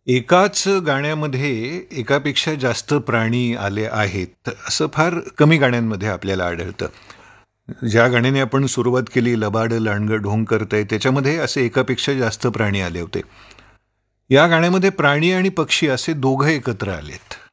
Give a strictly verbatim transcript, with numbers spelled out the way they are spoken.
एकाच गाण्यामध्ये एकापेक्षा जास्त प्राणी आले आहेत असं फार कमी गाण्यांमध्ये आपल्याला आढळतं. ज्या गाण्याने आपण सुरुवात केली, लबाड लांडगं ढोंग करतंय, त्याच्यामध्ये असे एकापेक्षा जास्त प्राणी आले होते. या गाण्यामध्ये प्राणी आणि पक्षी असे दोघं एकत्र आलेत.